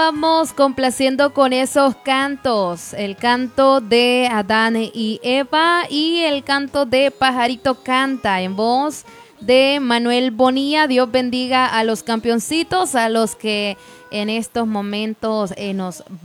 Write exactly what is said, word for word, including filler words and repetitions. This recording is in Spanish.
Vamos complaciendo con esos cantos, el canto de Adán y Eva y el canto de Pajarito Canta en voz de Manuel Bonilla. Dios bendiga a los campeoncitos, a los que en estos momentos eh, nos